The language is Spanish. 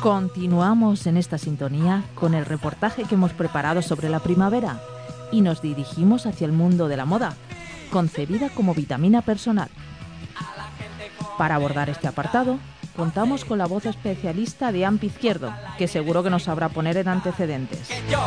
Continuamos en esta sintonía con el reportaje que hemos preparado sobre la primavera y nos dirigimos hacia el mundo de la moda, concebida como vitamina personal. Para abordar este apartado, contamos con la voz especialista de AMP Izquierdo, que seguro que nos sabrá poner en antecedentes.